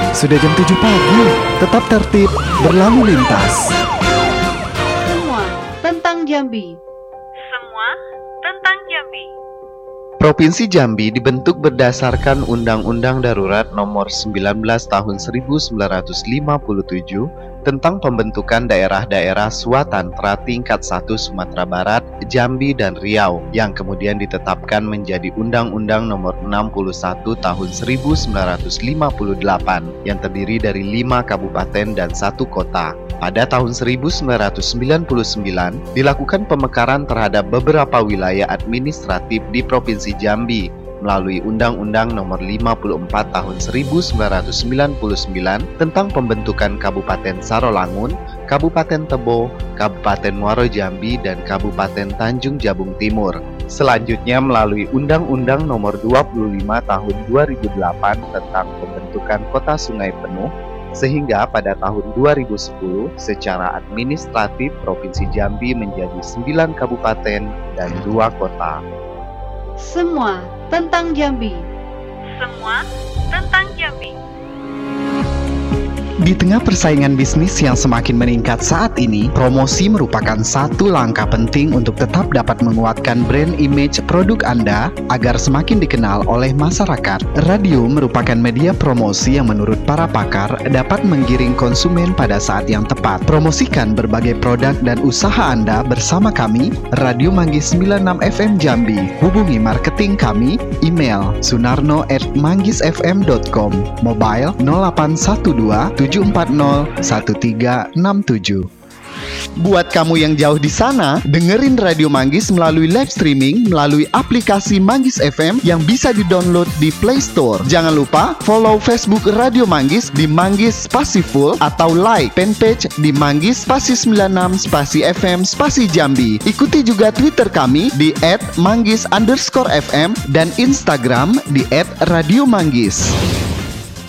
Sudah jam 7 pagi. Tetap tertib, berlalu lintas. Semua tentang Jambi. Semua tentang Jambi. Provinsi Jambi dibentuk berdasarkan Undang-Undang Darurat Nomor 19 Tahun 1957 tentang pembentukan daerah-daerah Swatantra tingkat 1 Sumatera Barat, Jambi, dan Riau yang kemudian ditetapkan menjadi Undang-Undang Nomor 61 Tahun 1958 yang terdiri dari 5 kabupaten dan 1 kota. Pada tahun 1999, dilakukan pemekaran terhadap beberapa wilayah administratif di Provinsi Jambi melalui Undang-Undang Nomor 54 Tahun 1999 tentang pembentukan Kabupaten Sarolangun, Kabupaten Tebo, Kabupaten Muaro Jambi, dan Kabupaten Tanjung Jabung Timur. Selanjutnya melalui Undang-Undang Nomor 25 Tahun 2008 tentang pembentukan Kota Sungai Penuh, sehingga pada tahun 2010 secara administratif Provinsi Jambi menjadi 9 kabupaten dan 2 kota. Semua tentang Jambi. Semua tentang Jambi. Di tengah persaingan bisnis yang semakin meningkat saat ini, promosi merupakan satu langkah penting untuk tetap dapat menguatkan brand image produk Anda agar semakin dikenal oleh masyarakat. Radio merupakan media promosi yang menurut para pakar dapat menggiring konsumen pada saat yang tepat. Promosikan berbagai produk dan usaha Anda bersama kami, Radio Manggis 96 FM Jambi. Hubungi marketing kami, email sunarno@manggisfm.com, mobile 0812 740 1367. Buat kamu yang jauh di sana, dengerin Radio Manggis melalui live streaming melalui aplikasi Manggis FM yang bisa di-download di Play Store. Jangan lupa follow Facebook Radio Manggis di Manggis Spasi Full atau like fanpage di Manggis Spasi 96 Spasi FM Spasi Jambi. Ikuti juga Twitter kami di @manggis_fm dan Instagram di @radiomanggis.